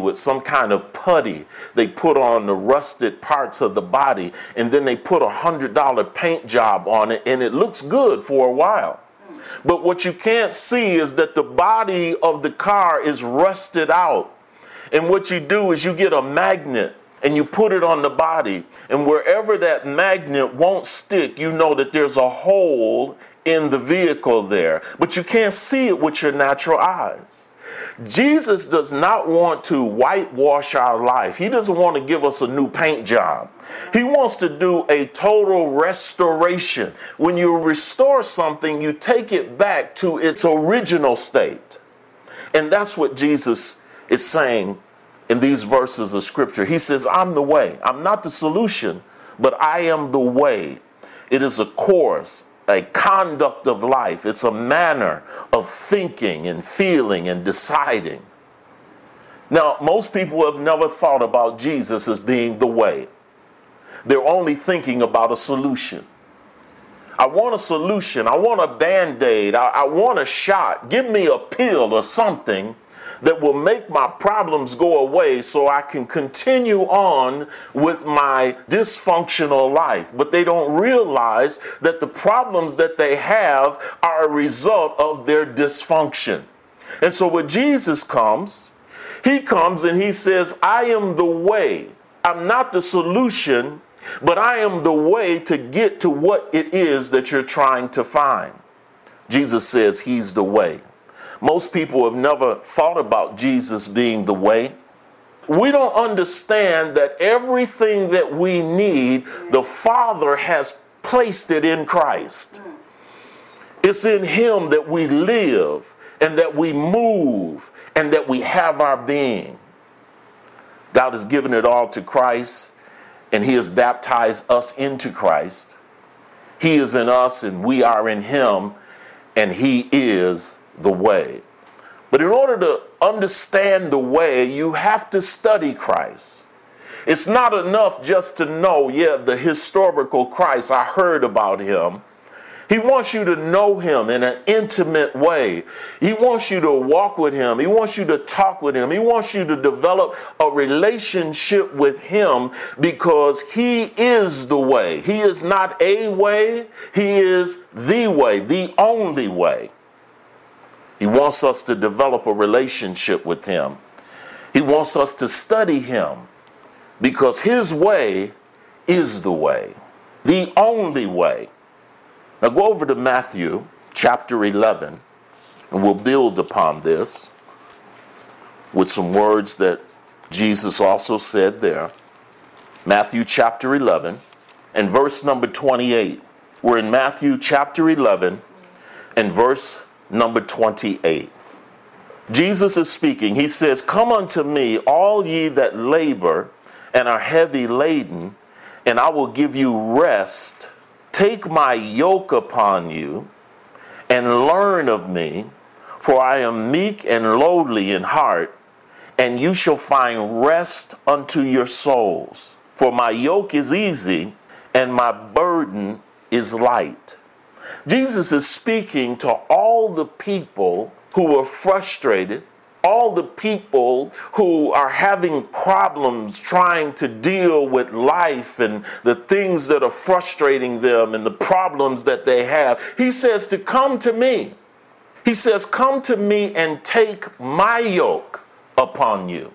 with some kind of putty. They put on the rusted parts of the body, and then they put $100 paint job on it, and it looks good for a while. But what you can't see is that the body of the car is rusted out. And what you do is you get a magnet and you put it on the body, and wherever that magnet won't stick, you know that there's a hole in the vehicle there. But you can't see it with your natural eyes. Jesus does not want to whitewash our life. He doesn't want to give us a new paint job. He wants to do a total restoration. When you restore something, you take it back to its original state. And that's what Jesus is saying in these verses of scripture. He says, I'm the way. I'm not the solution, but I am the way. It is a course, a conduct of life. It's a manner of thinking and feeling and deciding. Now, most people have never thought about Jesus as being the way. They're only thinking about a solution. I want a solution. I want a Band-Aid. I want a shot. Give me a pill or something that will make my problems go away so I can continue on with my dysfunctional life. But they don't realize that the problems that they have are a result of their dysfunction. And so when Jesus comes, he comes and he says, I am the way. I'm not the solution, but I am the way to get to what it is that you're trying to find. Jesus says he's the way. Most people have never thought about Jesus being the way. We don't understand that everything that we need, the Father has placed it in Christ. It's in him that we live and that we move and that we have our being. God has given it all to Christ, and he has baptized us into Christ. He is in us and we are in him, and he is the way. But in order to understand the way, you have to study Christ. It's not enough just to know, the historical Christ, I heard about him. He wants you to know him in an intimate way. He wants you to walk with him. He wants you to talk with him. He wants you to develop a relationship with him because he is the way. He is not a way. He is the way, the only way. He wants us to develop a relationship with him. He wants us to study him because his way is the way, the only way. Now go over to Matthew chapter 11, and we'll build upon this with some words that Jesus also said there. Matthew chapter 11 and verse number 28. We're in Matthew chapter 11 and verse number 28. Jesus is speaking. He says, come unto me, all ye that labor and are heavy laden, and I will give you rest. Take my yoke upon you and learn of me, for I am meek and lowly in heart, and you shall find rest unto your souls. For my yoke is easy and my burden is light. Jesus is speaking to all the people who are frustrated, all the people who are having problems trying to deal with life and the things that are frustrating them and the problems that they have. He says to come to me. He says, come to me and take my yoke upon you.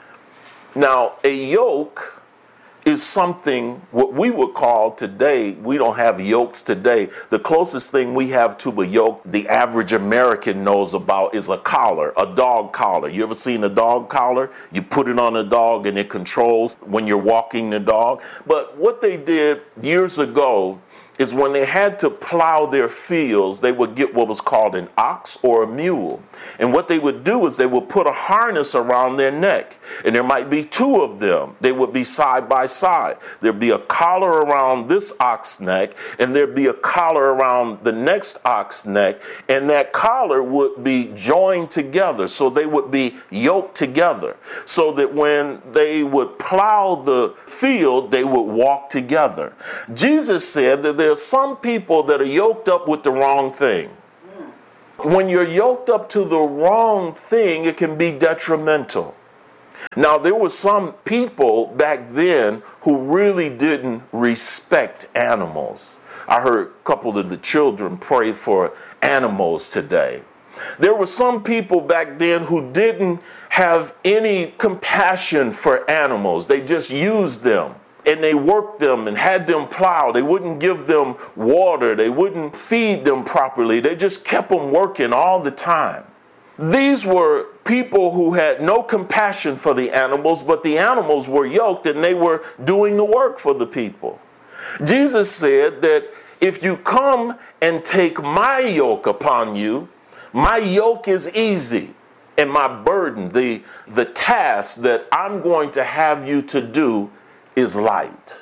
Now, a yoke is something what we would call today, we don't have yokes today. The closest thing we have to a yoke the average American knows about is a collar, a dog collar. You ever seen a dog collar? You put it on a dog and it controls when you're walking the dog. But what they did years ago is when they had to plow their fields, they would get what was called an ox or a mule. And what they would do is they would put a harness around their neck. And there might be two of them. They would be side by side. There'd be a collar around this ox neck, and there'd be a collar around the next ox neck. And that collar would be joined together. So they would be yoked together. So that when they would plow the field, they would walk together. Jesus said that there's some people that are yoked up with the wrong thing. When you're yoked up to the wrong thing, it can be detrimental. Now, there were some people back then who really didn't respect animals. I heard a couple of the children pray for animals today. There were some people back then who didn't have any compassion for animals. They just used them and they worked them and had them plow. They wouldn't give them water. They wouldn't feed them properly. They just kept them working all the time. These were people who had no compassion for the animals, but the animals were yoked and they were doing the work for the people. Jesus said that if you come and take my yoke upon you, my yoke is easy and my burden, the task that I'm going to have you to do is light.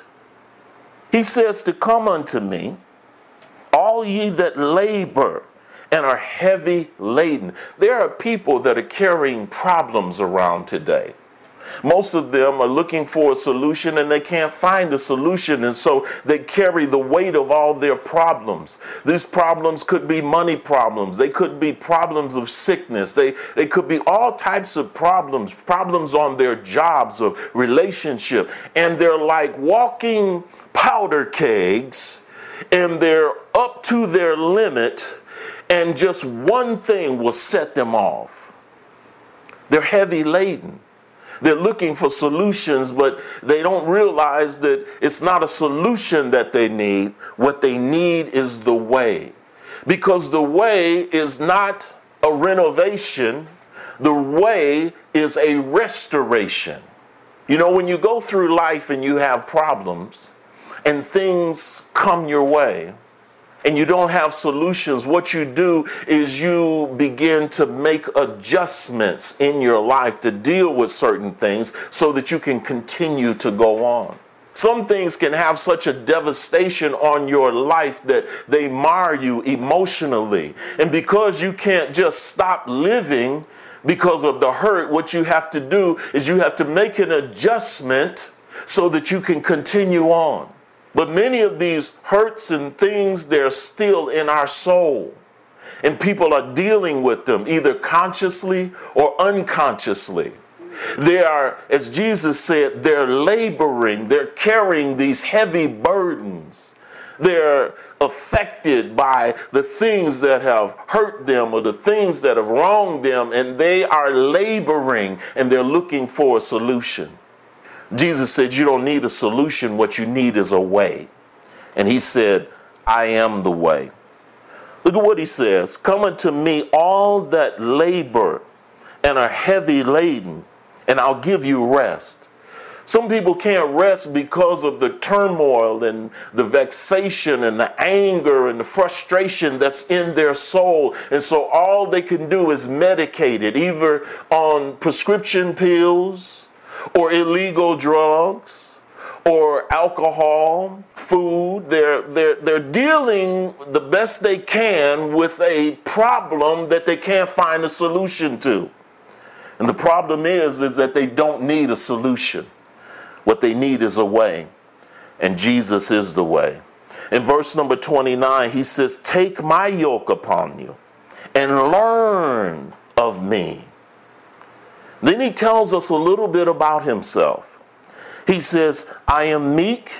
He says to come unto me, all ye that labor and are heavy laden. There are people that are carrying problems around today. Most of them are looking for a solution and they can't find a solution, and so they carry the weight of all their problems. These problems could be money problems. They could be problems of sickness. They could be all types of problems on their jobs, of relationship. And they're like walking powder kegs and they're up to their limit, and just one thing will set them off. They're heavy laden. They're looking for solutions, but they don't realize that it's not a solution that they need. What they need is the way. Because the way is not a renovation. The way is a restoration. You know, when you go through life and you have problems and things come your way, and you don't have solutions, what you do is you begin to make adjustments in your life to deal with certain things so that you can continue to go on. Some things can have such a devastation on your life that they mar you emotionally. And because you can't just stop living because of the hurt, what you have to do is you have to make an adjustment so that you can continue on. But many of these hurts and things, they're still in our soul. And people are dealing with them either consciously or unconsciously. They are, as Jesus said, they're laboring, they're carrying these heavy burdens. They're affected by the things that have hurt them or the things that have wronged them, and they are laboring and they're looking for a solution. Jesus said, you don't need a solution. What you need is a way. And he said, I am the way. Look at what he says. Come unto me, all that labor and are heavy laden, and I'll give you rest. Some people can't rest because of the turmoil and the vexation and the anger and the frustration that's in their soul. And so all they can do is medicate it, either on prescription pills, or illegal drugs, or alcohol, food. They're dealing the best they can with a problem that they can't find a solution to. And the problem is that they don't need a solution. What they need is a way. And Jesus is the way. In verse number 29, he says, take my yoke upon you and learn of me. Then he tells us a little bit about himself. He says, I am meek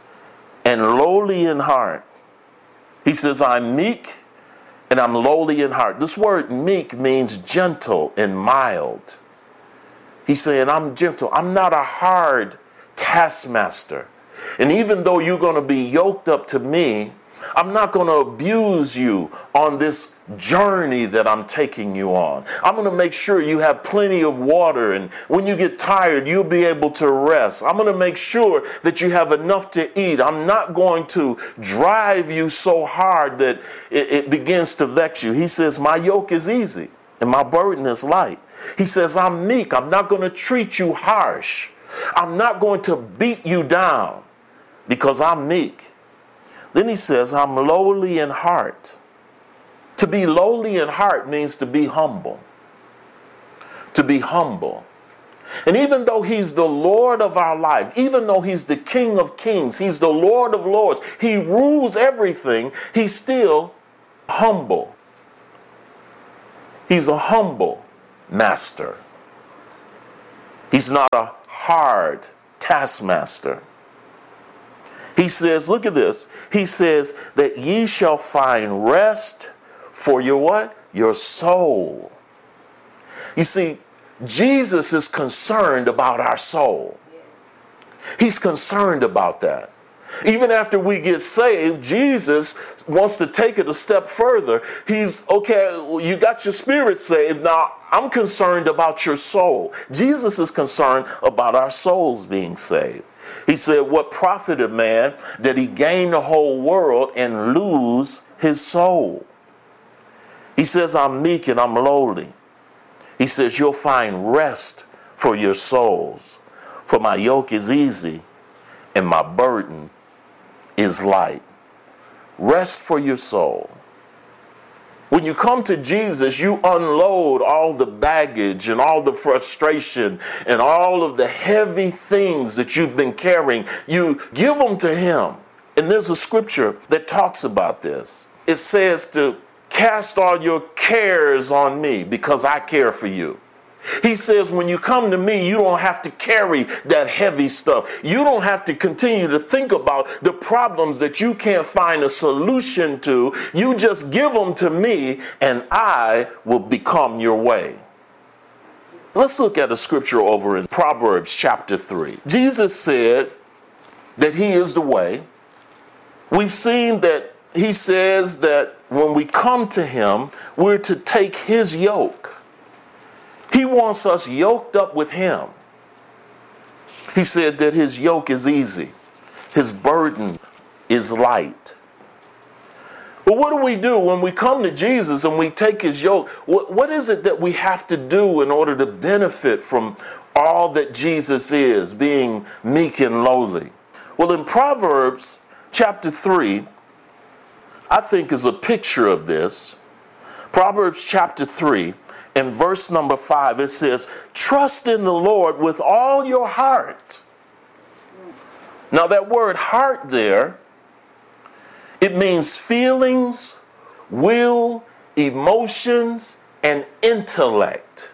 and lowly in heart. He says, I'm meek and I'm lowly in heart. This word meek means gentle and mild. He's saying, I'm gentle. I'm not a hard taskmaster. And even though you're going to be yoked up to me, I'm not going to abuse you on this journey that I'm taking you on. I'm going to make sure you have plenty of water, and when you get tired, you'll be able to rest. I'm going to make sure that you have enough to eat. I'm not going to drive you so hard that it begins to vex you. He says, my yoke is easy and my burden is light. He says, I'm meek. I'm not going to treat you harsh. I'm not going to beat you down because I'm meek. Then he says, I'm lowly in heart. To be lowly in heart means to be humble. To be humble. And even though he's the Lord of our life, even though he's the King of Kings, he's the Lord of Lords, he rules everything, he's still humble. He's a humble master. He's not a hard taskmaster. He says, look at this. He says that ye shall find rest for your what? Your soul. You see, Jesus is concerned about our soul. He's concerned about that. Even after we get saved, Jesus wants to take it a step further. He's, okay, you got your spirit saved. Now, I'm concerned about your soul. Jesus is concerned about our souls being saved. He said, what profited man that he gain the whole world and lose his soul? He says, I'm meek and I'm lowly. He says, you'll find rest for your souls. For my yoke is easy and my burden is light. Rest for your soul. When you come to Jesus, you unload all the baggage and all the frustration and all of the heavy things that you've been carrying. You give them to him. And there's a scripture that talks about this. It says to cast all your cares on me because I care for you. He says, when you come to me, you don't have to carry that heavy stuff. You don't have to continue to think about the problems that you can't find a solution to. You just give them to me and I will become your way. Let's look at a scripture over in Proverbs chapter 3. Jesus said that he is the way. We've seen that he says that when we come to him, we're to take his yoke. He wants us yoked up with him. He said that his yoke is easy. His burden is light. But what do we do when we come to Jesus and we take his yoke? What is it that we have to do in order to benefit from all that Jesus is, being meek and lowly? Well, in Proverbs chapter 3, I think is a picture of this. Proverbs chapter 3. In verse number 5, it says, trust in the Lord with all your heart. Now that word heart there, it means feelings, will, emotions, and intellect.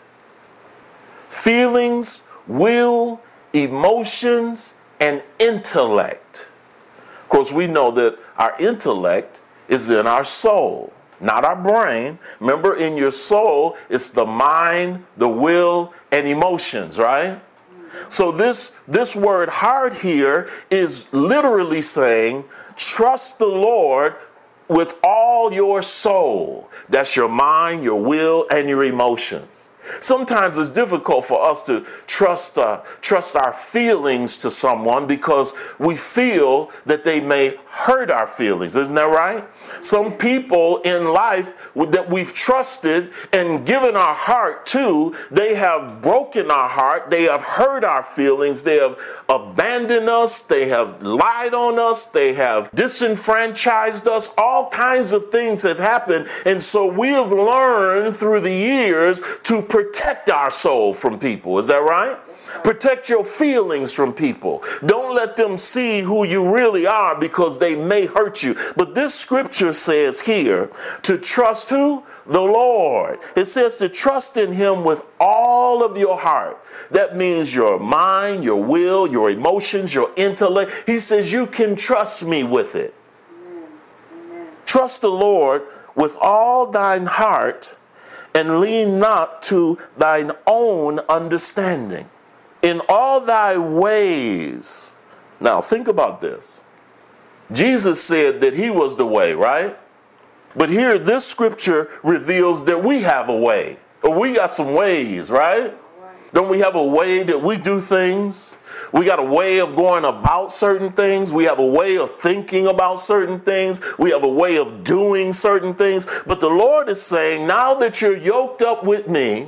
Feelings, will, emotions, and intellect. Of course, we know that our intellect is in our soul. Not our brain. Remember, in your soul, it's the mind, the will, and emotions, right? So this word heart here is literally saying, trust the Lord with all your soul. That's your mind, your will, and your emotions. Sometimes it's difficult for us to trust our feelings to someone because we feel that they may hurt our feelings. Isn't that right? Some people in life that we've trusted and given our heart to, they have broken our heart. They have hurt our feelings. They have abandoned us. They have lied on us. They have disenfranchised us. All kinds of things have happened. And so we have learned through the years to protect our soul from people. Is that right? Protect your feelings from people. Don't let them see who you really are because they may hurt you. But this scripture says here to trust who? The Lord. It says to trust in him with all of your heart. That means your mind, your will, your emotions, your intellect. He says you can trust me with it. Amen. Trust the Lord with all thine heart and lean not to thine own understanding. In all thy ways. Now think about this. Jesus said that he was the way, right? But here this scripture reveals that we have a way. Or we got some ways, right? Don't we have a way that we do things? We got a way of going about certain things. We have a way of thinking about certain things. We have a way of doing certain things. But the Lord is saying, now that you're yoked up with me,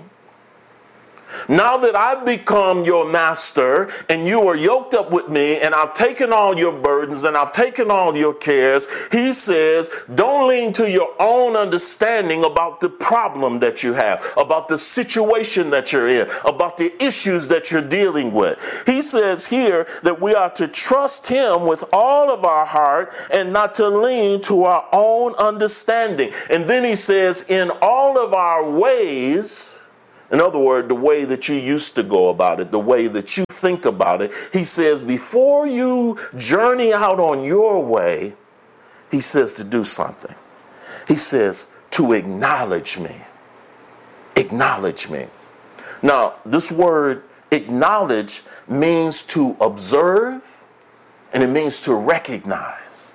now that I've become your master and you are yoked up with me and I've taken all your burdens and I've taken all your cares, he says, don't lean to your own understanding about the problem that you have, about the situation that you're in, about the issues that you're dealing with. He says here that we are to trust him with all of our heart and not to lean to our own understanding. And then he says, in all of our ways, In other words, the way that you used to go about it, the way that you think about it. He says, before you journey out on your way, he says to do something. He says to acknowledge me. Acknowledge me. Now, this word acknowledge means to observe, and it means to recognize.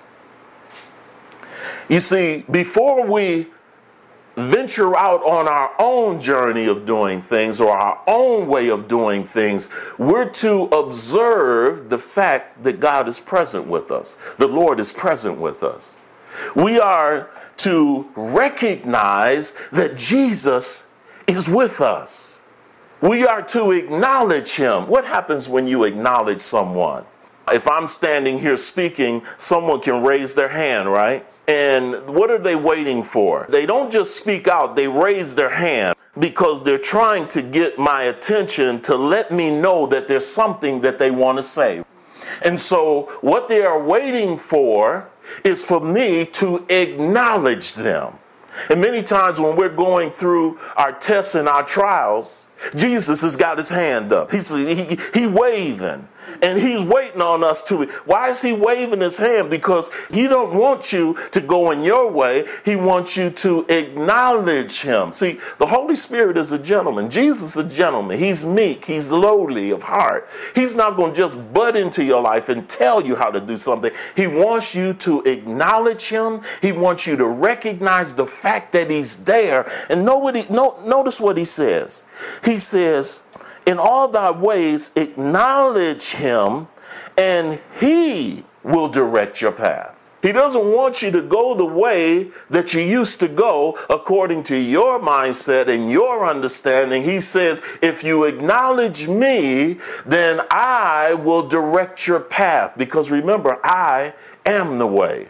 You see, before we venture out on our own journey of doing things or our own way of doing things, we're to observe the fact that God is present with us. The Lord is present with us. We are to recognize that Jesus is with us. We are to acknowledge him. What happens when you acknowledge someone? If I'm standing here speaking, someone can raise their hand, right? And what are they waiting for? They don't just speak out, they raise their hand because they're trying to get my attention to let me know that there's something that they want to say. And so what they are waiting for is for me to acknowledge them. And many times when we're going through our tests and our trials, Jesus has got his hand up. He's waving. And he's waiting on us to. Why is he waving his hand? Because he don't want you to go in your way. He wants you to acknowledge him. See, the Holy Spirit is a gentleman. Jesus is a gentleman. He's meek. He's lowly of heart. He's not going to just butt into your life and tell you how to do something. He wants you to acknowledge him. He wants you to recognize the fact that he's there. And notice what he says. He says, in all thy ways, acknowledge him, and he will direct your path. He doesn't want you to go the way that you used to go according to your mindset and your understanding. He says, if you acknowledge me, then I will direct your path. Because remember, I am the way.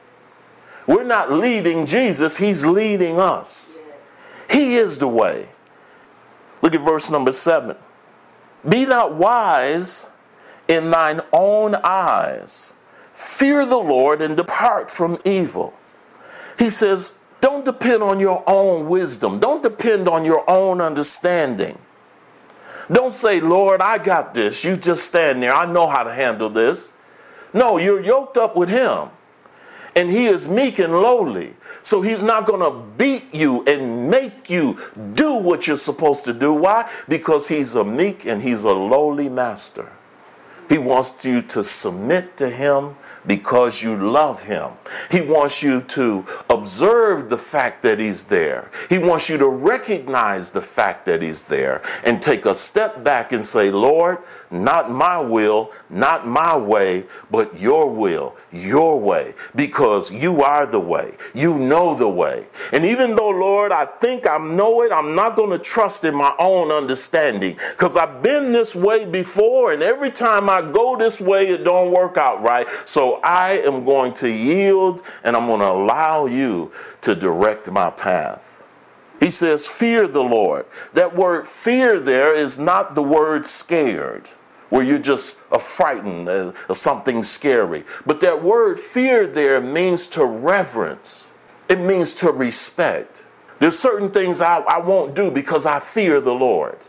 We're not leading Jesus, he's leading us. He is the way. Look at verse number 7. Be not wise in thine own eyes. Fear the Lord and depart from evil. He says, don't depend on your own wisdom. Don't depend on your own understanding. Don't say, Lord, I got this. You just stand there. I know how to handle this. No, you're yoked up with him. And he is meek and lowly. So he's not going to beat you and make you do what you're supposed to do. Why? Because he's a meek and he's a lowly master. He wants you to submit to him because you love him. He wants you to observe the fact that he's there. He wants you to recognize the fact that he's there and take a step back and say, Lord, not my will, not my way, but your will, your way, because you are the way. You know the way. And even though, Lord, I think I know it, I'm not going to trust in my own understanding because I've been this way before, and every time I go this way, it don't work out right. So I am going to yield and I'm going to allow you to direct my path. He says, fear the Lord. That word fear there is not the word scared, where you're just frightened of something scary. But that word fear there means to reverence. It means to respect. There's certain things I won't do because I fear the Lord.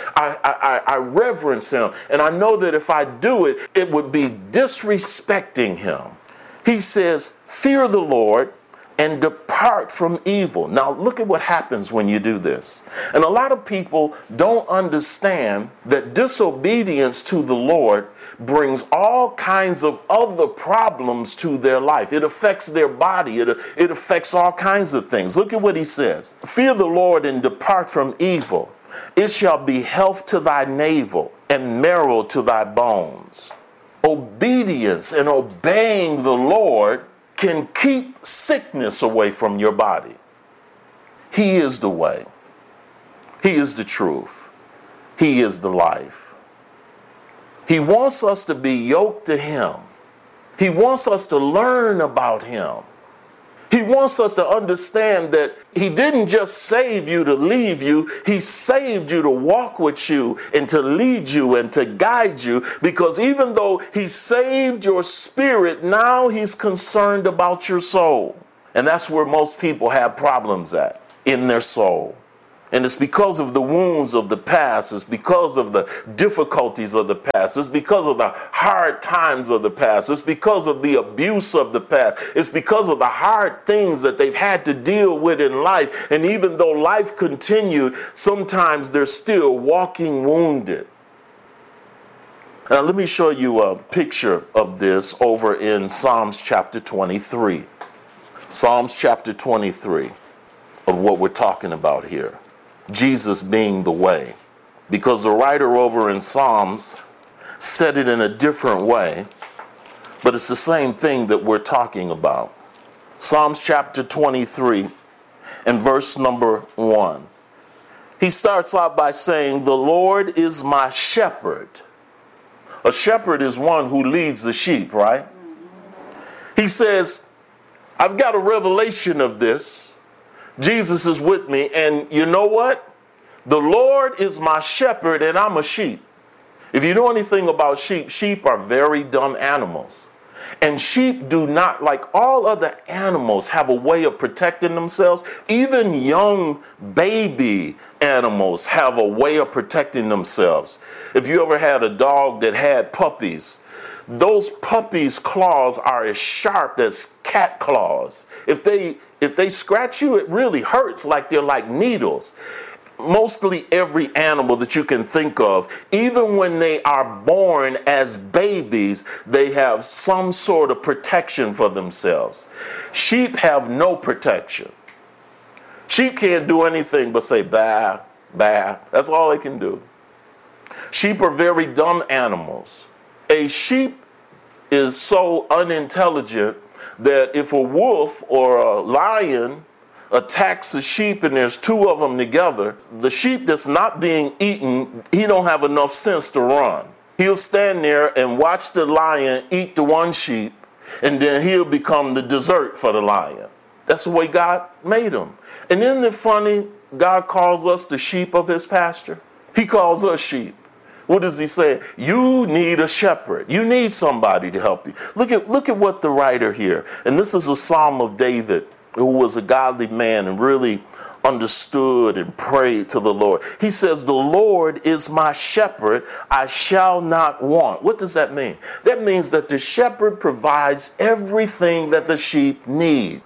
I reverence him. And I know that if I do it, it would be disrespecting him. He says, fear the Lord and depart from evil. Now look at what happens when you do this. And a lot of people don't understand that disobedience to the Lord brings all kinds of other problems to their life. It affects their body. It affects all kinds of things. Look at what he says. Fear the Lord and depart from evil. It shall be health to thy navel and marrow to thy bones. Obedience and obeying the Lord can keep sickness away from your body. He is the way. He is the truth. He is the life. He wants us to be yoked to him. He wants us to learn about him. He wants us to understand that he didn't just save you to leave you. He saved you to walk with you and to lead you and to guide you. Because even though he saved your spirit, now he's concerned about your soul. And that's where most people have problems at, in their soul. And it's because of the wounds of the past. It's because of the difficulties of the past. It's because of the hard times of the past. It's because of the abuse of the past. It's because of the hard things that they've had to deal with in life. And even though life continued, sometimes they're still walking wounded. Now, let me show you a picture of this over in Psalms chapter 23. Psalms chapter 23 of what we're talking about here. Jesus being the way. Because the writer over in Psalms said it in a different way, but it's the same thing that we're talking about. Psalms chapter 23 and verse number 1. He starts out by saying, "The Lord is my shepherd." A shepherd is one who leads the sheep, right? He says, I've got a revelation of this. Jesus is with me, and you know what? The Lord is my shepherd, and I'm a sheep. If you know anything about sheep, sheep are very dumb animals. And sheep do not, like all other animals, have a way of protecting themselves. Even young baby animals have a way of protecting themselves. If you ever had a dog that had puppies, those puppies' claws are as sharp as cat claws. If they scratch you, it really hurts, like they're like needles. Mostly every animal that you can think of, even when they are born as babies, they have some sort of protection for themselves. Sheep have no protection. Sheep can't do anything but say bah, bah. That's all they can do. Sheep are very dumb animals. A sheep is so unintelligent that if a wolf or a lion attacks a sheep and there's two of them together, the sheep that's not being eaten, he don't have enough sense to run. He'll stand there and watch the lion eat the one sheep, and then he'll become the dessert for the lion. That's the way God made him. And isn't it funny, God calls us the sheep of his pasture? He calls us sheep. What does he say? You need a shepherd. You need somebody to help you. Look at what the writer here, and this is a Psalm of David, who was a godly man and really understood and prayed to the Lord. He says, the Lord is my shepherd, I shall not want. What does that mean? That means that the shepherd provides everything that the sheep need.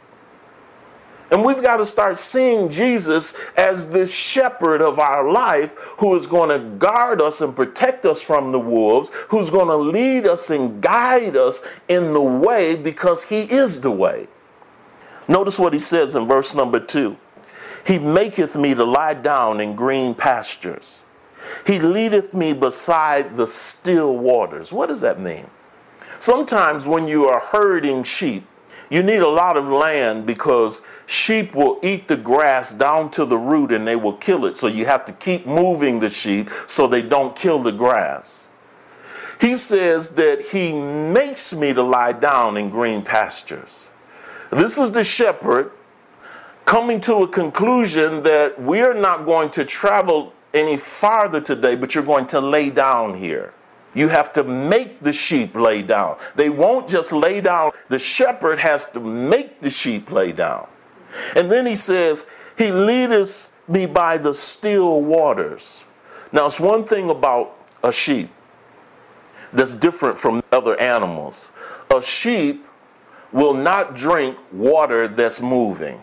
And we've got to start seeing Jesus as the shepherd of our life, who is going to guard us and protect us from the wolves, who's going to lead us and guide us in the way, because he is the way. Notice what he says in verse number 2. He maketh me to lie down in green pastures. He leadeth me beside the still waters. What does that mean? Sometimes when you are herding sheep, you need a lot of land, because sheep will eat the grass down to the root and they will kill it. So you have to keep moving the sheep so they don't kill the grass. He says that he makes me to lie down in green pastures. This is the shepherd coming to a conclusion that we're not going to travel any farther today, but you're going to lay down here. You have to make the sheep lay down. They won't just lay down. The shepherd has to make the sheep lay down. And then he says, he leadeth me by the still waters. Now, it's one thing about a sheep that's different from other animals. A sheep will not drink water that's moving.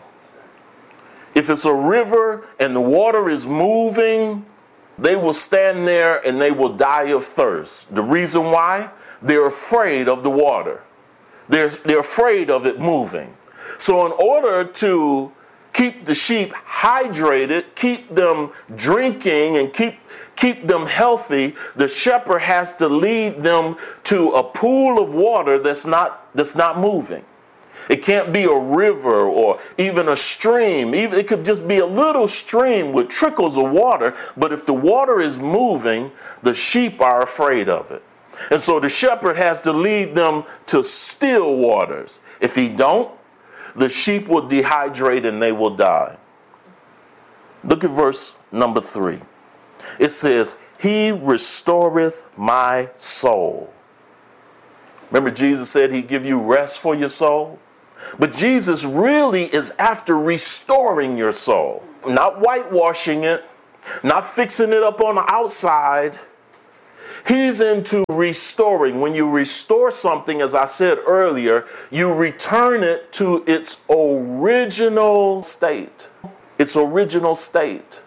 If it's a river and the water is moving, they will stand there and they will die of thirst. The reason why? They're afraid of the water. They're afraid of it moving. So in order to keep the sheep hydrated, keep them drinking, and keep them healthy, the shepherd has to lead them to a pool of water that's not moving. It can't be a river or even a stream. It could just be a little stream with trickles of water. But if the water is moving, the sheep are afraid of it. And so the shepherd has to lead them to still waters. If he don't, the sheep will dehydrate and they will die. Look at verse number 3. It says, he restoreth my soul. Remember, Jesus said he'd give you rest for your soul? But Jesus really is after restoring your soul. not whitewashing it, not fixing it up on the outside. He's into restoring. When you restore something, as I said earlier, you return it to its original state. Its original state.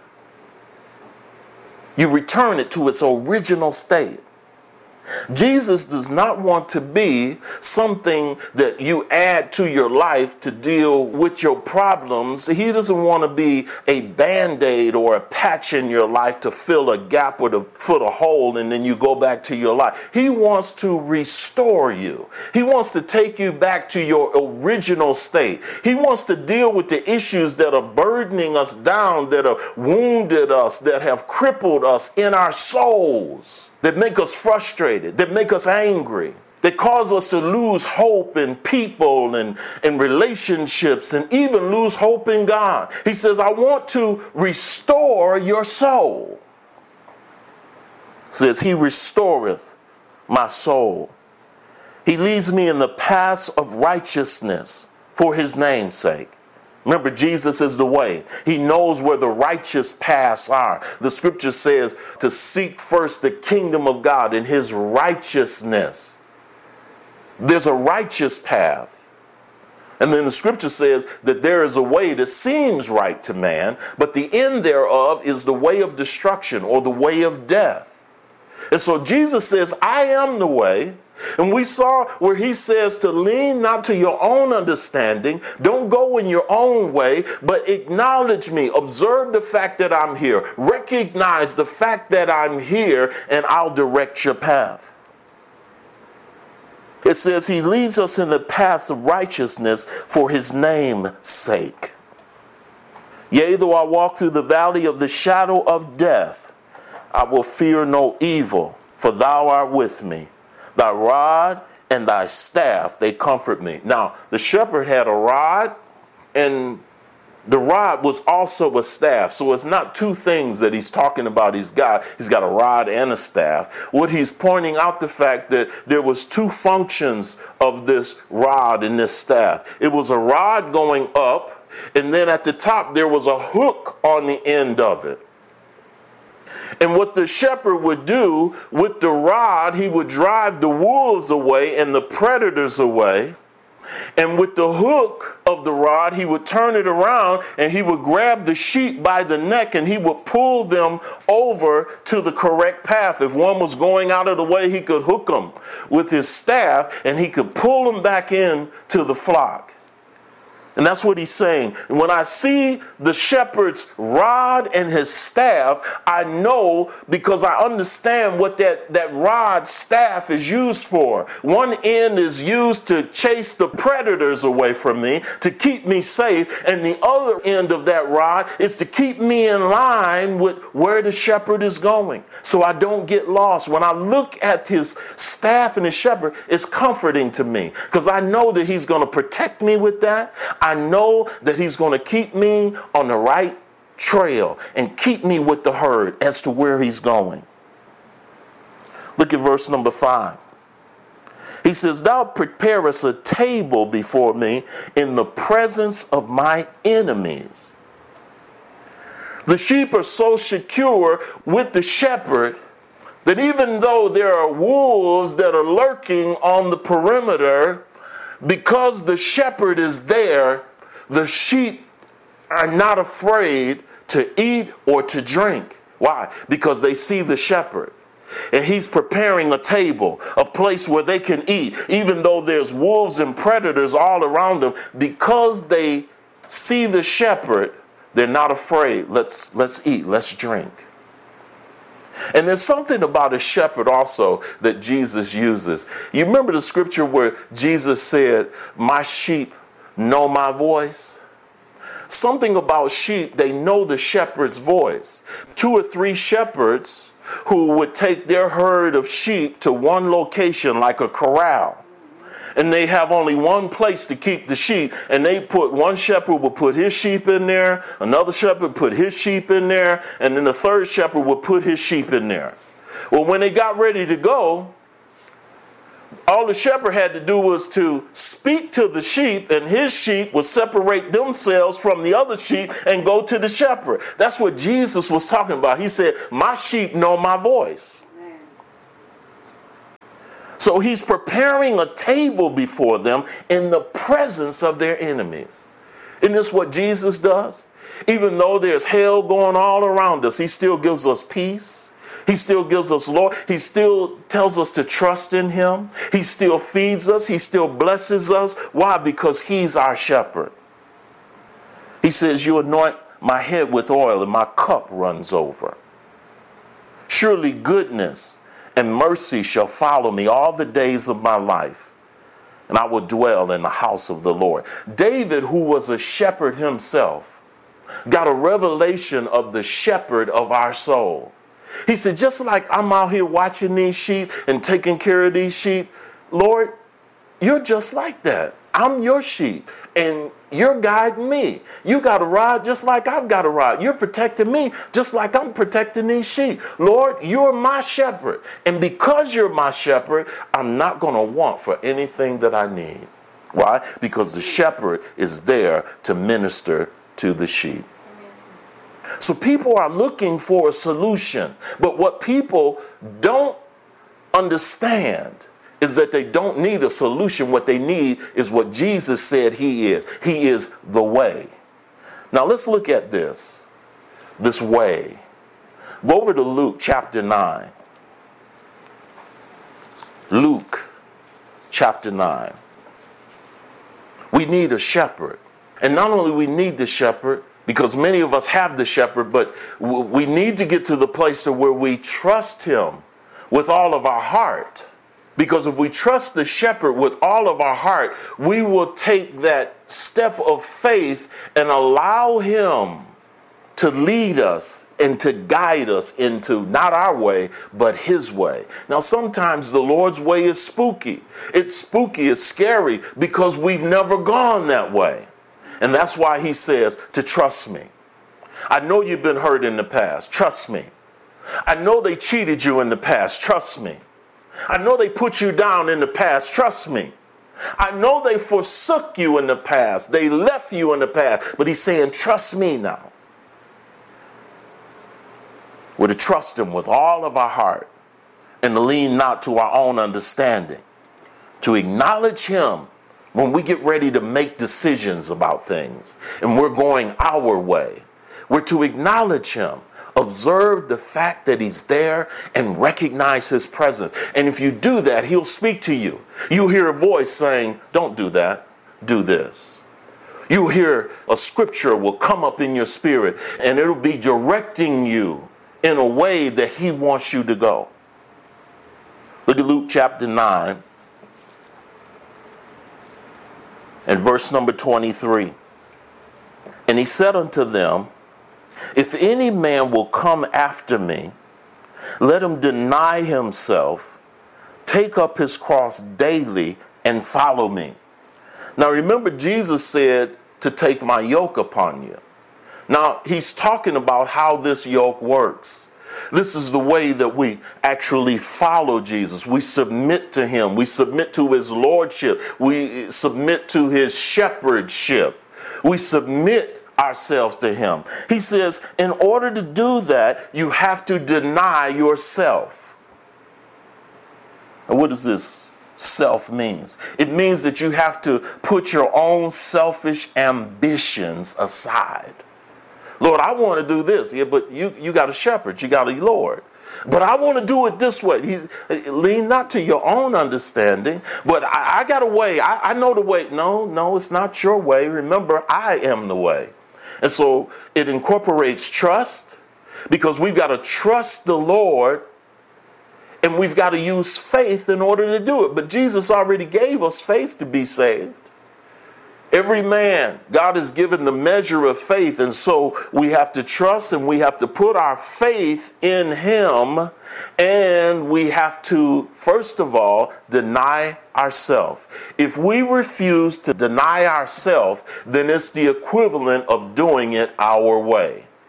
You return it to its original state. Jesus does not want to be something that you add to your life to deal with your problems. He doesn't want to be a Band-Aid or a patch in your life to fill a gap or to fill a hole and then you go back to your life. He wants to restore you. He wants to take you back to your original state. He wants to deal with the issues that are burdening us down, that have wounded us, that have crippled us in our souls, that make us frustrated, that make us angry, that cause us to lose hope in people and relationships and even lose hope in God. He says, I want to restore your soul. Says, he restoreth my soul. He leads me in the paths of righteousness for his name's sake. Remember, Jesus is the way. He knows where the righteous paths are. The scripture says to seek first the kingdom of God and his righteousness. There's a righteous path. And then the scripture says that there is a way that seems right to man, but the end thereof is the way of destruction or the way of death. And so Jesus says, I am the way. And we saw where he says to lean not to your own understanding. Don't go in your own way, but acknowledge me. Observe the fact that I'm here. Recognize the fact that I'm here, and I'll direct your path. It says he leads us in the path of righteousness for his name's sake. Yea, though I walk through the valley of the shadow of death, I will fear no evil, for thou art with me. Thy rod and thy staff, they comfort me. Now, the shepherd had a rod, and the rod was also a staff. So it's not two things that he's talking about. He's got a rod and a staff. What he's pointing out the fact that there was two functions of this rod and this staff. It was a rod going up, and then at the top there was a hook on the end of it. And what the shepherd would do with the rod, he would drive the wolves away and the predators away. And with the hook of the rod, he would turn it around and he would grab the sheep by the neck and he would pull them over to the correct path. If one was going out of the way, he could hook them with his staff and he could pull them back in to the flock. And that's what he's saying. And when I see the shepherd's rod and his staff, I know, because I understand what that rod staff is used for. One end is used to chase the predators away from me, to keep me safe. And the other end of that rod is to keep me in line with where the shepherd is going, so I don't get lost. When I look at his staff and his shepherd, it's comforting to me, because I know that he's going to protect me with that. I know that he's going to keep me on the right trail and keep me with the herd as to where he's going. Look at verse number 5. He says, thou preparest a table before me in the presence of my enemies. The sheep are so secure with the shepherd that even though there are wolves that are lurking on the perimeter, because the shepherd is there, the sheep are not afraid to eat or to drink. Why? Because they see the shepherd. And he's preparing a table, a place where they can eat, even though there's wolves and predators all around them. Because they see the shepherd, they're not afraid. Let's eat, let's drink. And there's something about a shepherd also that Jesus uses. You remember the scripture where Jesus said, my sheep know my voice? Something about sheep, they know the shepherd's voice. 2 or 3 shepherds who would take their herd of sheep to one location like a corral. And they have only one place to keep the sheep. And one shepherd would put his sheep in there, another shepherd put his sheep in there, and then the third shepherd would put his sheep in there. Well, when they got ready to go, All the shepherd had to do was to speak to the sheep, and his sheep would separate themselves from the other sheep and go to the shepherd. That's what Jesus was talking about. He said, my sheep know my voice. Amen. So he's preparing a table before them in the presence of their enemies. Isn't this what Jesus does? Even though there's hell going all around us, he still gives us peace. He still gives us Lord. He still tells us to trust in him. He still feeds us. He still blesses us. Why? Because he's our shepherd. He says, you anoint my head with oil and my cup runs over. Surely goodness and mercy shall follow me all the days of my life, and I will dwell in the house of the Lord. David, who was a shepherd himself, got a revelation of the shepherd of our soul. He said, just like I'm out here watching these sheep and taking care of these sheep, Lord, you're just like that. I'm your sheep and you're guiding me. You got a rod just like I've got a rod. You're protecting me just like I'm protecting these sheep. Lord, you're my shepherd. And because you're my shepherd, I'm not going to want for anything that I need. Why? Because the shepherd is there to minister to the sheep. So people are looking for a solution, but what people don't understand is that they don't need a solution. What they need is what Jesus said he is. He is the way. Now let's look at this way. Go over to Luke chapter 9. Luke chapter 9. We need a shepherd. And not only we need the shepherd, because many of us have the shepherd, but we need to get to the place to where we trust him with all of our heart. Because if we trust the shepherd with all of our heart, we will take that step of faith and allow him to lead us and to guide us into not our way, but his way. Now, sometimes the Lord's way is spooky. It's spooky, it's scary, because we've never gone that way. And that's why he says to trust me. I know you've been hurt in the past. Trust me. I know they cheated you in the past. Trust me. I know they put you down in the past. Trust me. I know they forsook you in the past. They left you in the past. But he's saying, trust me now. We're to trust him with all of our heart and to lean not to our own understanding. To acknowledge him when we get ready to make decisions about things and we're going our way. We're to acknowledge him, observe the fact that he's there, and recognize his presence. And if you do that, he'll speak to you. You'll hear a voice saying, don't do that, do this. You'll hear a scripture will come up in your spirit and it'll be directing you in a way that he wants you to go. Look at Luke chapter 9. And verse number 23. And he said unto them, if any man will come after me, let him deny himself, take up his cross daily, and follow me. Now remember, Jesus said to take my yoke upon you. Now he's talking about how this yoke works. This is the way that we actually follow Jesus. We submit to him. We submit to his lordship. We submit to his shepherdship. We submit ourselves to him. He says, in order to do that, you have to deny yourself. And what does this self means? It means that you have to put your own selfish ambitions aside. Lord, I want to do this. Yeah, but you got a shepherd. You got a Lord. But I want to do it this way. Lean not to your own understanding, but I got a way. I know the way. No, it's not your way. Remember, I am the way. And so it incorporates trust, because we've got to trust the Lord and we've got to use faith in order to do it. But Jesus already gave us faith to be saved. Every man, God has given the measure of faith, and so we have to trust and we have to put our faith in him, and we have to, first of all, deny ourselves. If we refuse to deny ourselves, then it's the equivalent of doing it our way.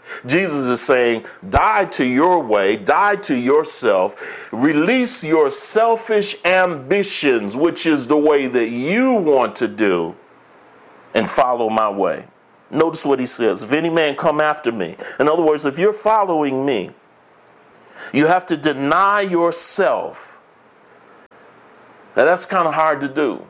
Jesus is saying, die to your way, die to yourself, release your selfish ambitions, which is the way that you want to do, and follow my way. Notice what he says, if any man come after me. In other words, if you're following me, you have to deny yourself. Now that's kind of hard to do.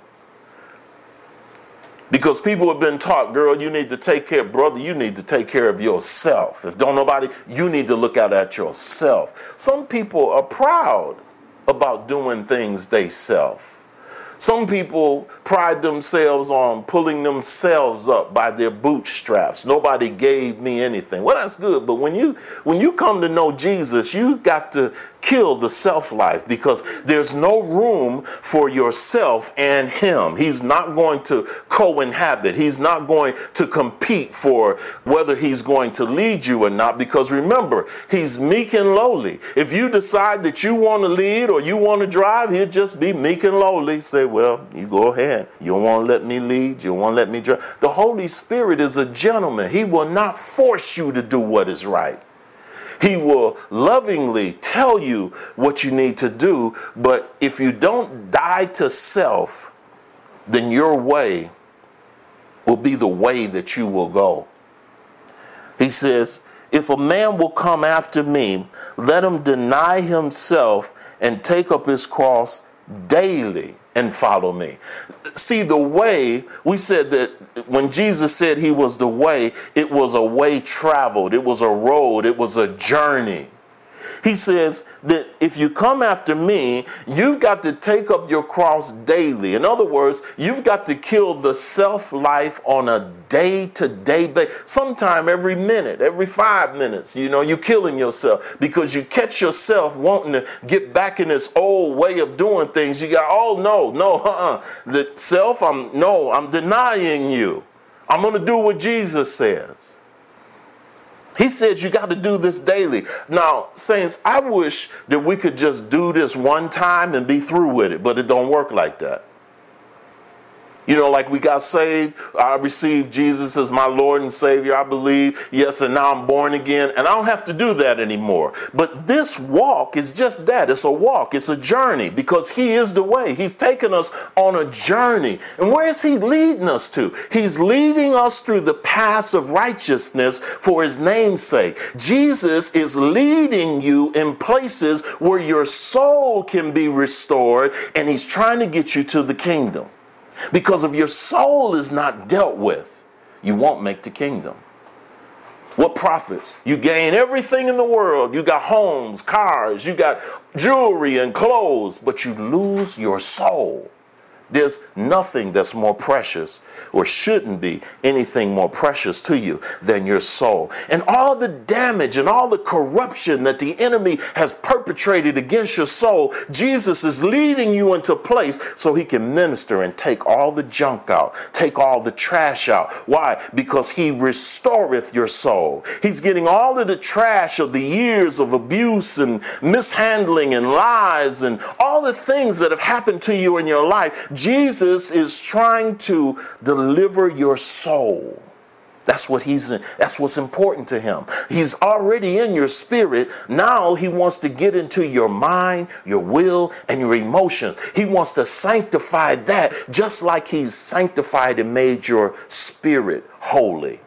Because people have been taught, girl, you need to take care, brother, you need to take care of yourself. If don't nobody, you need to look out at yourself. Some people are proud about doing things they self. Some people pride themselves on pulling themselves up by their bootstraps. Nobody gave me anything. Well, that's good. But when you come to know Jesus, you got to kill the self-life, because there's no room for yourself and him. He's not going to co-inhabit. He's not going to compete for whether he's going to lead you or not, because remember, he's meek and lowly. If you decide that you want to lead or you want to drive, he'll just be meek and lowly. Say, well, you go ahead. You don't want to let me lead. You don't want to let me drive. The Holy Spirit is a gentleman. He will not force you to do what is right. He will lovingly tell you what you need to do, but if you don't die to self, then your way will be the way that you will go. He says, if a man will come after me, let him deny himself and take up his cross daily and follow me. See, the way, we said that when Jesus said he was the way, it was a way traveled. It was a road. It was a journey. He says that if you come after me, you've got to take up your cross daily. In other words, you've got to kill the self-life on a day-to-day basis. Sometime every minute, every 5 minutes, you're killing yourself because you catch yourself wanting to get back in this old way of doing things. You got, the self, I'm denying you. I'm going to do what Jesus says. He says you got to do this daily. Now, saints, I wish that we could just do this one time and be through with it, but it don't work like that. Like we got saved, I received Jesus as my Lord and Savior, I believe, yes, and now I'm born again, and I don't have to do that anymore. But this walk is just that. It's a walk. It's a journey, because he is the way. He's taken us on a journey. And where is he leading us to? He's leading us through the paths of righteousness for his name's sake. Jesus is leading you in places where your soul can be restored, and he's trying to get you to the kingdom. Because if your soul is not dealt with, you won't make the kingdom. What profits? You gain everything in the world. You got homes, cars, you got jewelry and clothes, but you lose your soul. There's nothing that's more precious, or shouldn't be anything more precious to you than your soul. And all the damage and all the corruption that the enemy has perpetrated against your soul, Jesus is leading you into place so he can minister and take all the junk out, take all the trash out. Why? Because he restoreth your soul. He's getting all of the trash of the years of abuse and mishandling and lies and all the things that have happened to you in your life. Jesus is trying to deliver your soul. That's what's important to him. He's already in your spirit. Now he wants to get into your mind, your will, and your emotions. He wants to sanctify that, just like he's sanctified and made your spirit holy.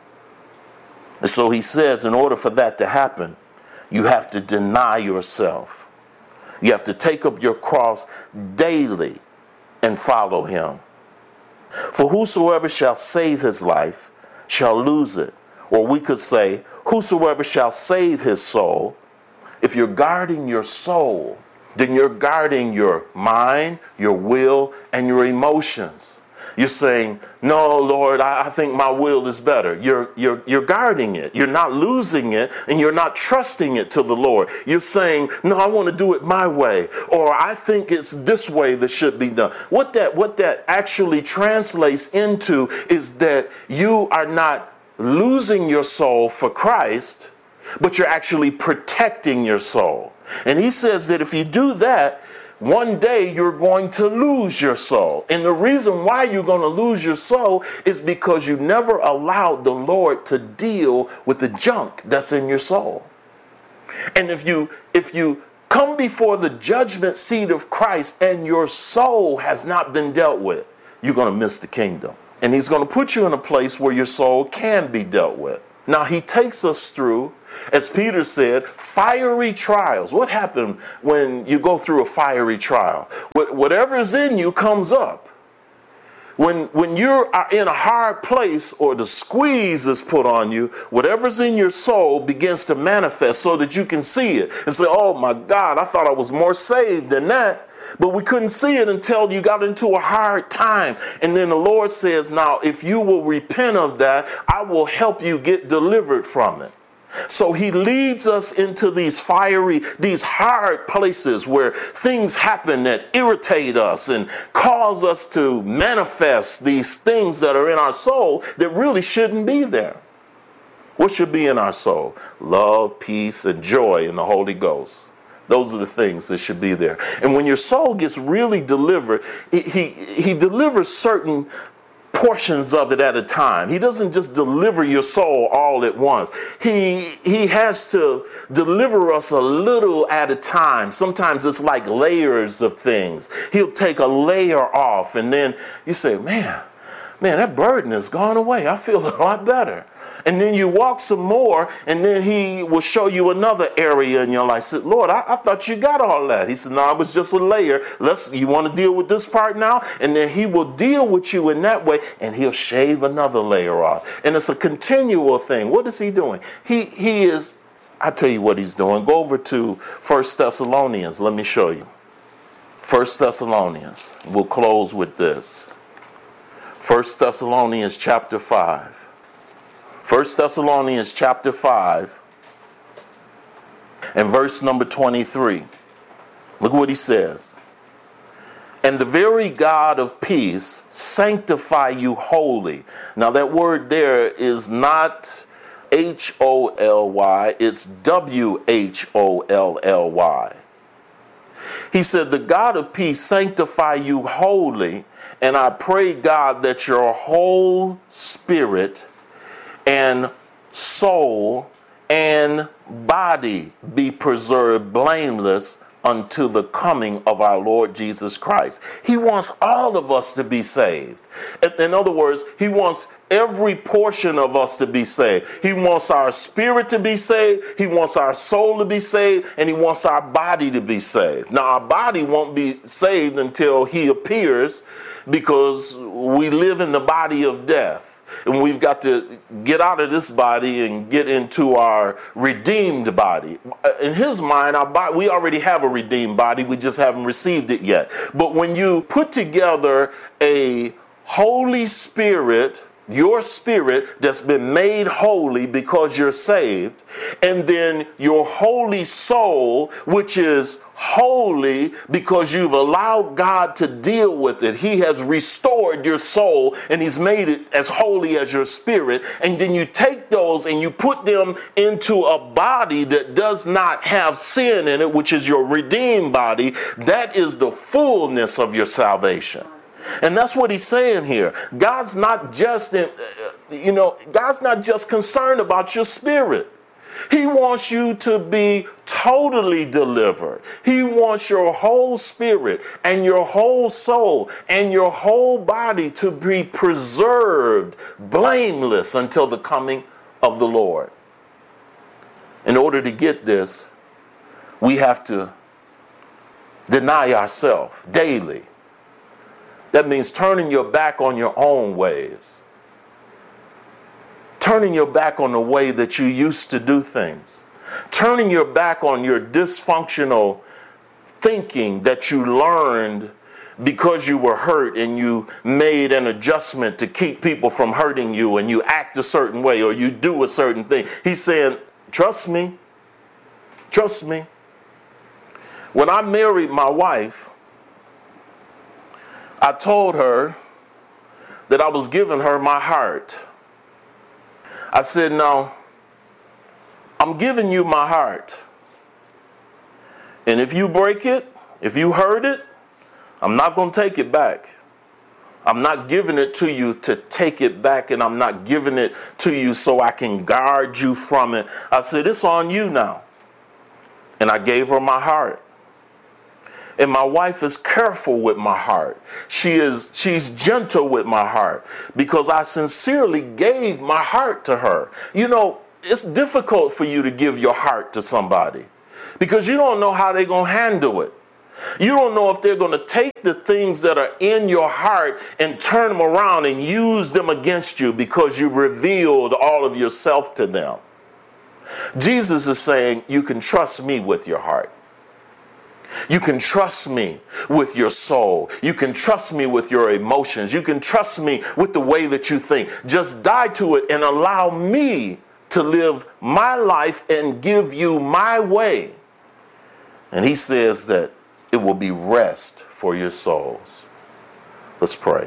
And so he says, in order for that to happen, you have to deny yourself. You have to take up your cross daily and follow him. For whosoever shall save his life shall lose it. Or we could say, whosoever shall save his soul. If you're guarding your soul, then you're guarding your mind, your will, and your emotions. You're saying, no, Lord, I think my will is better. You're guarding it. You're not losing it, and you're not trusting it to the Lord. You're saying, no, I want to do it my way, or I think it's this way that should be done. What that actually translates into is that you are not losing your soul for Christ, but you're actually protecting your soul. And he says that if you do that, one day you're going to lose your soul. And the reason why you're going to lose your soul is because you never allowed the Lord to deal with the junk that's in your soul. And if you come before the judgment seat of Christ and your soul has not been dealt with, you're going to miss the kingdom. And he's going to put you in a place where your soul can be dealt with. Now, he takes us through, as Peter said, fiery trials. What happened when you go through a fiery trial? Whatever's in you comes up. When you're in a hard place or the squeeze is put on you, whatever's in your soul begins to manifest so that you can see it and say, oh my God, I thought I was more saved than that. But we couldn't see it until you got into a hard time. And then the Lord says, now, if you will repent of that, I will help you get delivered from it. So he leads us into these hard places where things happen that irritate us and cause us to manifest these things that are in our soul that really shouldn't be there. What should be in our soul? Love, peace, and joy in the Holy Ghost. Those are the things that should be there. And when your soul gets really delivered, he delivers certain portions of it at a time. He doesn't just deliver your soul all at once. He has to deliver us a little at a time. Sometimes it's like layers of things. He'll take a layer off and then you say, man, that burden has gone away. I feel a lot better. And then you walk some more, and then he will show you another area in your life. Say, Lord, I thought you got all that. He said, no, it was just a layer. You want to deal with this part now? And then he will deal with you in that way, and he'll shave another layer off. And it's a continual thing. What is he doing? He is, I tell you what he's doing. Go over to 1 Thessalonians. Let me show you. 1 Thessalonians. We'll close with this. 1 Thessalonians chapter 5. 1 Thessalonians chapter 5 and verse number 23. Look what he says. And the very God of peace sanctify you wholly. Now that word there is not H-O-L-Y, it's W-H-O-L-L-Y. He said, the God of peace sanctify you wholly, and I pray, God, that your whole spirit and soul and body be preserved blameless unto the coming of our Lord Jesus Christ. He wants all of us to be saved. In other words, he wants every portion of us to be saved. He wants our spirit to be saved. He wants our soul to be saved. And he wants our body to be saved. Now, our body won't be saved until he appears, because we live in the body of death. And we've got to get out of this body and get into our redeemed body. In his mind, our body, we already have a redeemed body. We just haven't received it yet. But when you put together a Holy Spirit, your spirit that's been made holy because you're saved, and then your holy soul, which is holy because you've allowed God to deal with it. He has restored your soul and he's made it as holy as your spirit. And then you take those and you put them into a body that does not have sin in it, which is your redeemed body. That is the fullness of your salvation. And that's what he's saying here. God's not just concerned about your spirit. He wants you to be totally delivered. He wants your whole spirit and your whole soul and your whole body to be preserved blameless until the coming of the Lord. In order to get this, we have to deny ourselves daily. That means turning your back on your own ways. Turning your back on the way that you used to do things. Turning your back on your dysfunctional thinking that you learned because you were hurt and you made an adjustment to keep people from hurting you, and you act a certain way or you do a certain thing. He's saying, trust me. Trust me. When I married my wife, I told her that I was giving her my heart. I said, no, I'm giving you my heart. And if you break it, If you heard it, I'm not going to take it back. I'm not giving it to you to take it back, and I'm not giving it to you so I can guard you from it. I said, it's on you now. And I gave her my heart. And my wife is careful with my heart. She's gentle with my heart because I sincerely gave my heart to her. You know, it's difficult for you to give your heart to somebody because you don't know how they're going to handle it. You don't know if they're going to take the things that are in your heart and turn them around and use them against you because you revealed all of yourself to them. Jesus is saying, you can trust me with your heart. You can trust me with your soul. You can trust me with your emotions. You can trust me with the way that you think. Just die to it and allow me to live my life and give you my way. And he says that it will be rest for your souls. Let's pray.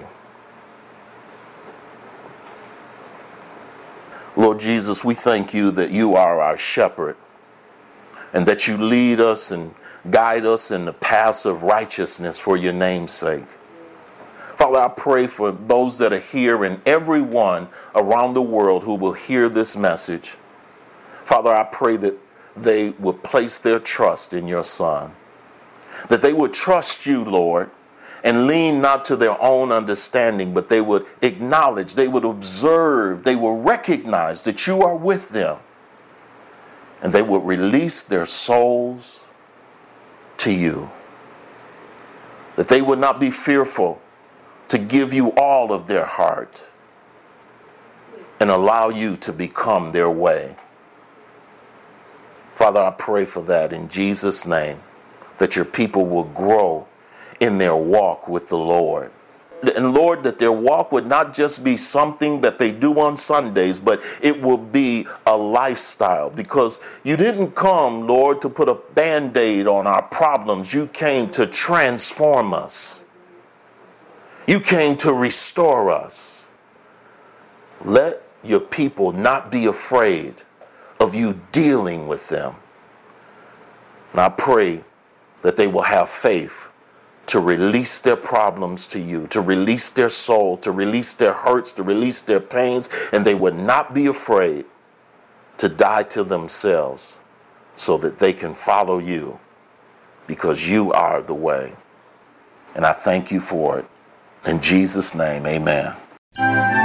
Lord Jesus, we thank you that you are our shepherd and that you lead us and guide us in the paths of righteousness for your name's sake. Father, I pray for those that are here and everyone around the world who will hear this message. Father, I pray that they will place their trust in your Son, that they would trust you, Lord, and lean not to their own understanding, but they would acknowledge, they would observe, they will recognize that you are with them, and they would release their souls to you, that they would not be fearful to give you all of their heart and allow you to become their way. Father, I pray for that in Jesus' name, that your people will grow in their walk with the Lord. And Lord, that their walk would not just be something that they do on Sundays, but it will be a lifestyle. Because you didn't come, Lord, to put a Band-Aid on our problems. You came to transform us. You came to restore us. Let your people not be afraid of you dealing with them. And I pray that they will have faith to release their problems to you, to release their soul, to release their hurts, to release their pains, and they would not be afraid to die to themselves so that they can follow you, because you are the way. And I thank you for it. In Jesus' name, amen.